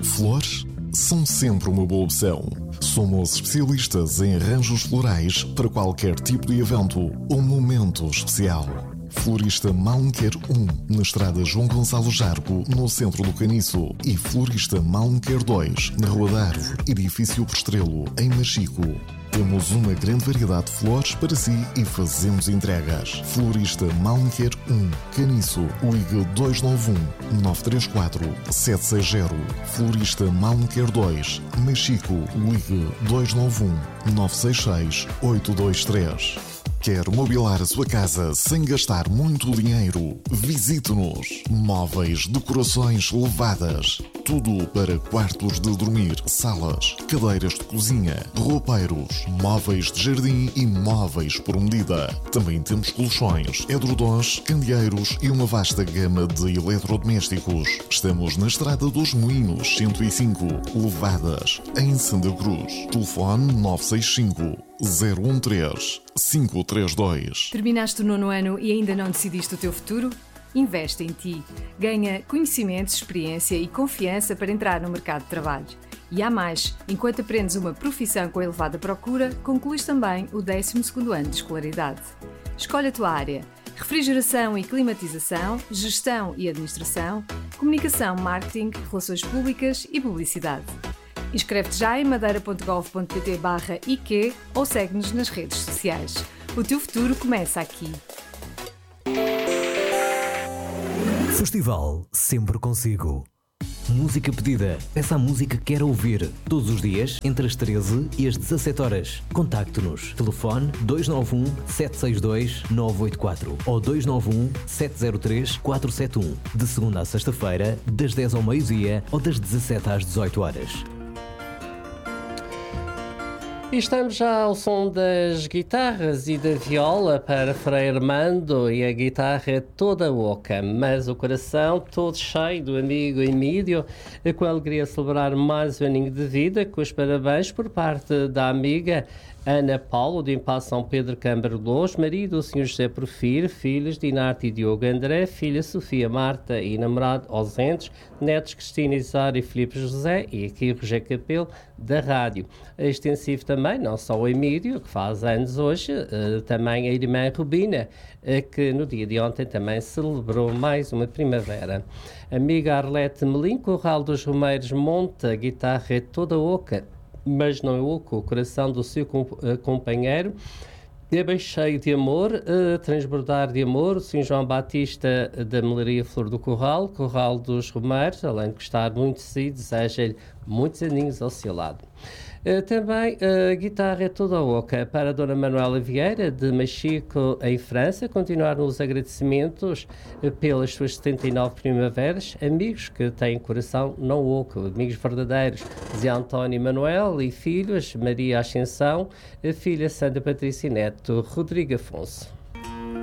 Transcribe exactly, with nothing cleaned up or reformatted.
Flores são sempre uma boa opção. Somos especialistas em arranjos florais para qualquer tipo de evento ou momento especial. Florista Malmquer um, na estrada João Gonçalo Jargo, no centro do Caniço. E Florista Malmquer dois, na Rua da Árvore, edifício por Estrelo, em Machico. Temos uma grande variedade de flores para si e fazemos entregas. Florista Malmquer um, Caniço, ligue dois nove um, nove três quatro, sete seis zero. Florista Malmquer dois, Machico, ligue dois nove um, nove seis seis, oito dois três. Quer mobilar a sua casa sem gastar muito dinheiro? Visite-nos. Móveis, decorações levadas. Tudo para quartos de dormir, salas, cadeiras de cozinha, roupeiros, móveis de jardim e móveis por medida. Também temos colchões, edredons, candeeiros e uma vasta gama de eletrodomésticos. Estamos na Estrada dos Moinhos, cento e cinco, Levadas, em Santa Cruz. Telefone nove seis cinco, zero um três, cinco três dois. Terminaste o nono ano e ainda não decidiste o teu futuro? Investe em ti. Ganha conhecimentos, experiência e confiança para entrar no mercado de trabalho. E há mais, enquanto aprendes uma profissão com elevada procura, concluís também o décimo segundo ano de escolaridade. Escolhe a tua área: refrigeração e climatização, gestão e administração, comunicação, marketing, relações públicas e publicidade. Inscreve-te já em madeira ponto gov ponto pt barra I Q ou segue-nos nas redes sociais. O teu futuro começa aqui. Festival Sempre Consigo. Música pedida. Peça a música que quer ouvir. Todos os dias, entre as treze e as dezassete horas. Contacte-nos. Telefone dois nove um, sete seis dois, nove oito quatro ou dois nove um, sete zero três, quatro sete um. De segunda a sexta-feira, das dez ao meio-dia ou das dezassete às dezoito horas. E estamos já ao som das guitarras e da viola para Frei Armando, e a guitarra é toda oca, mas o coração todo cheio do amigo Emílio, com a alegria de celebrar mais um aninho de vida, com os parabéns por parte da amiga Ana Paulo, de Impasse São Pedro Câmara Lourdes, marido o senhor José Porfírio, filhos Dinarte e Diogo André, filha Sofia Marta e namorado ausentes, netos Cristina Isara e Filipe José, e aqui o Roger Capelo, da rádio. Extensivo também, não só o Emílio, que faz anos hoje, uh, também a irmã Rubina, uh, que no dia de ontem também celebrou mais uma primavera. Amiga Arlete Melim, Corral dos Romeiros, monta, a guitarra é toda oca, mas não é oco, o coração do seu companheiro é bem cheio de amor, uh, transbordar de amor. O senhor João Batista da Melaria Flor do Corral, Corral dos Romeiros, além de gostar muito de si, deseja-lhe muitos aninhos ao seu lado. Uh, também a uh, guitarra é toda oca para a Dona Manuela Vieira, de Machico, em França. Continuar os agradecimentos uh, pelas suas setenta e nove primaveras. Amigos que têm coração não oco, amigos verdadeiros. Zé António e Manuel e filhos, Maria Ascensão, a filha Santa Patrícia e neto Rodrigo Afonso.